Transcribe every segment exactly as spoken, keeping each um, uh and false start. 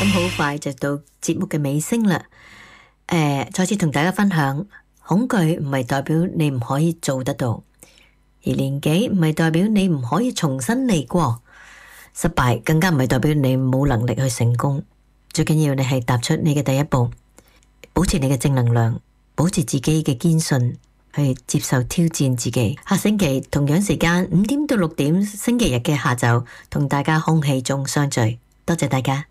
咁好快就到節目嘅尾聲啦。誒、呃，再次同大家分享，恐懼唔係代表你唔可以做得到，而年紀唔係代表你唔可以重新嚟過，失敗更加唔係代表你冇能力去成功。最緊要你係踏出你嘅第一步，保持你嘅正能量，保持自己嘅堅信，去接受挑戰自己。下星期同樣時間五點到六點，星期日嘅下晝，同大家空氣中相聚。多謝大家。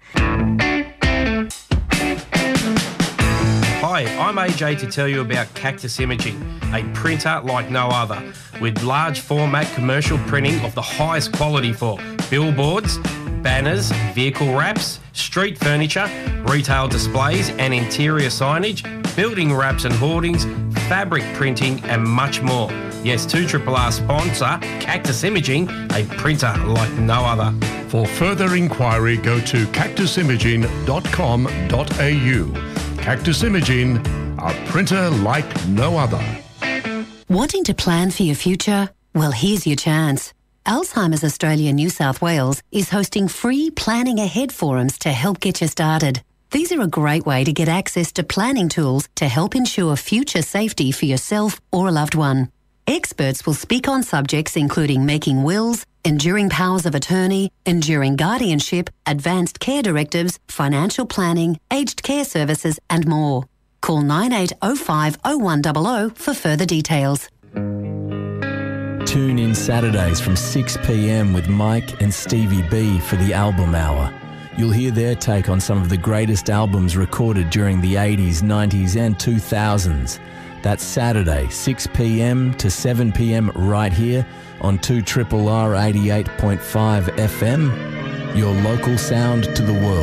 Hi, I'm A J to tell you about Cactus Imaging, a printer like no other, with large format commercial printing of the highest quality for billboards, banners, vehicle wraps, street furniture, retail displays and interior signage, building wraps and hoardings, fabric printing and much more. Yes, two R R R sponsor Cactus Imaging, a printer like no other. For further inquiry, go to cactus imaging dot com dot a u. Cactus Imaging, a printer like no other. Wanting to plan for your future? Well, here's your chance. Alzheimer's Australia New South Wales is hosting free Planning Ahead forums to help get you started. These are a great way to get access to planning tools to help ensure future safety for yourself or a loved one. Experts will speak on subjects including making wills, enduring powers of attorney, enduring guardianship, advanced care directives, financial planning, aged care services and more. Call nine eight oh five oh one hundred for further details. Tune in Saturdays from six p m with Mike and Stevie B for the Album Hour. You'll hear their take on some of the greatest albums recorded during the eighties, nineties and two thousands. That's Saturday, six p m to seven p m right here on two R R R eighty-eight point five F M. Your local sound to the world.